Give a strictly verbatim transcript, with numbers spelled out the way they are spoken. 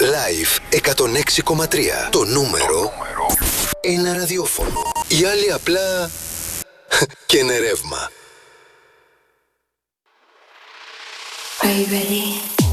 Live εκατόν έξι κόμμα τρία. Το νούμερο ένα ραδιόφωνο. Οι άλλοι απλά και είναι ρεύμα. Are you ready?